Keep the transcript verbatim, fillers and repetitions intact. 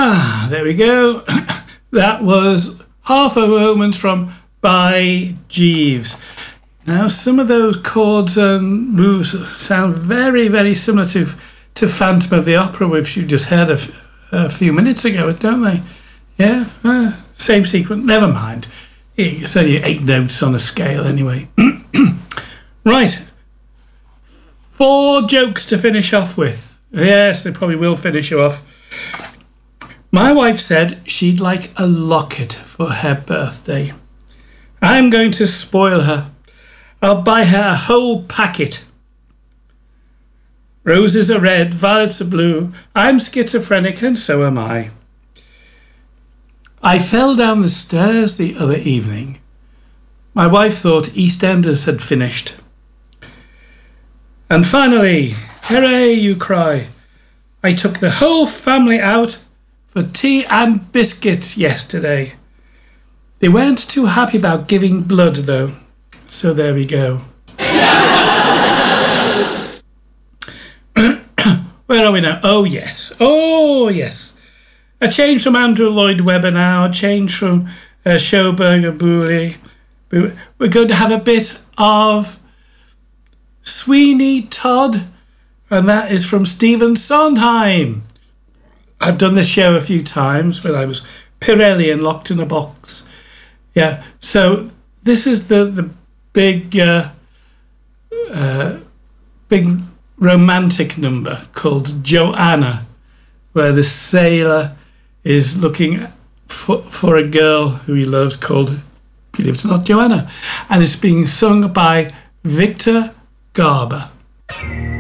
Ah, there we go. That was Half a Moment from By Jeeves. Now, some of those chords and moves sound very, very similar to to Phantom of the Opera, which you just heard a, f- a few minutes ago, don't they? Yeah, uh, same sequence. Never mind. It's only eight notes on a scale anyway. Right. Four jokes to finish off with. Yes, they probably will finish you off. My wife said she'd like a locket for her birthday. I'm going to spoil her. I'll buy her a whole packet. Roses are red, violets are blue. I'm schizophrenic and so am I. I fell down the stairs the other evening. My wife thought EastEnders had finished. And finally, hooray, you cry. I took the whole family out for tea and biscuits yesterday. They weren't too happy about giving blood though. So there we go. Where are we now? Oh yes. Oh yes. A change from Andrew Lloyd Webber now. A change from uh, Schoberger Booley. We're going to have a bit of Sweeney Todd. And that is from Stephen Sondheim. I've done this show a few times when I was Pirelli and Locked in a Box. Yeah. So this is the, the big, uh, uh, big romantic number called Joanna, where the sailor is looking for, for a girl who he loves called, believe it or not, Joanna. And it's being sung by Victor Garber.